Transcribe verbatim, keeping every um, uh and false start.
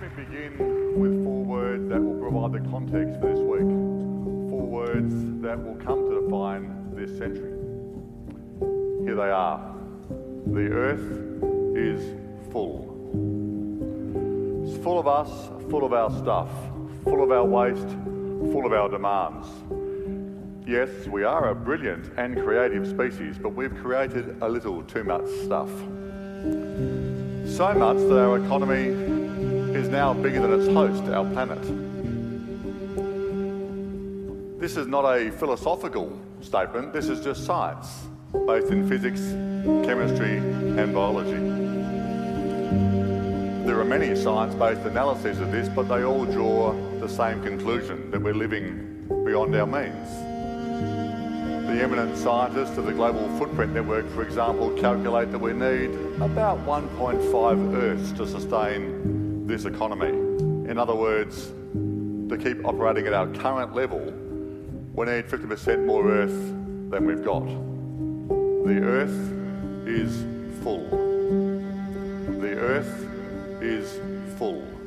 me begin with four words that will provide the context for this week. Four words that will come to define this century. Here they are. The earth is full. It's full of us, full of our stuff, full of our waste, full of our demands. Yes, we are a brilliant and creative species, but we've created a little too much stuff. So much that our economy is now bigger than its host, our planet. This is not a philosophical statement, this is just science, based in physics, chemistry and biology. There are many science-based analyses of this, but they all draw the same conclusion, that we're living beyond our means. The eminent scientists of the Global Footprint Network, for example, calculate that we need about one point five Earths to sustain this economy. In other words, to keep operating at our current level, we need fifty percent more Earth than we've got. The Earth is full. The Earth is full.